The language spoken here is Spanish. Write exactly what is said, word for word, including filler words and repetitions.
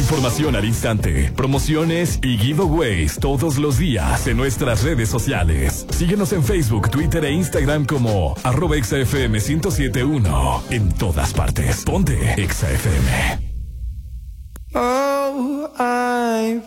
información al instante, promociones y giveaways todos los días en nuestras redes sociales. Síguenos en Facebook, Twitter e Instagram como arroba Exa F M ciento siete punto uno. En todas partes. Ponte Exa F M. Oh, I